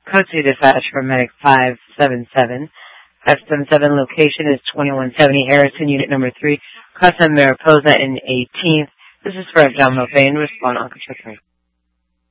Code 2 dispatch for Medic 577. 577 location is 2170 Harrison, unit number 3, Casa Mariposa in 18th. This is for abdominal pain. Respond on control 3.